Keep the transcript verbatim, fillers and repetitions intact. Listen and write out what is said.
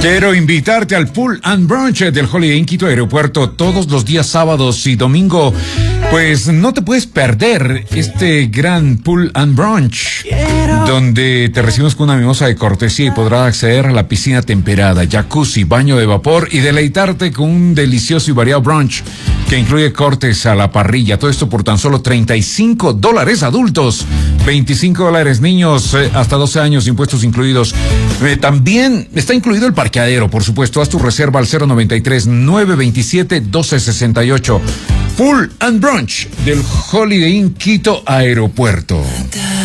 Quiero invitarte al Pool and Brunch del Holiday Inn Quito Aeropuerto todos los días sábados y domingo. Pues no te puedes perder este gran Pool and Brunch, donde te recibimos con una mimosa de cortesía y podrás acceder a la piscina temperada, jacuzzi, baño de vapor y deleitarte con un delicioso y variado brunch que incluye cortes a la parrilla. Todo esto por tan solo treinta y cinco dólares adultos, veinticinco dólares niños, eh, hasta doce años, impuestos incluidos. Eh, también está incluido el parqueadero, por supuesto. Haz tu reserva al cero noventa y tres, nueve veintisiete, doce sesenta y ocho. Pool and Brunch del Holiday Inn Quito Aeropuerto.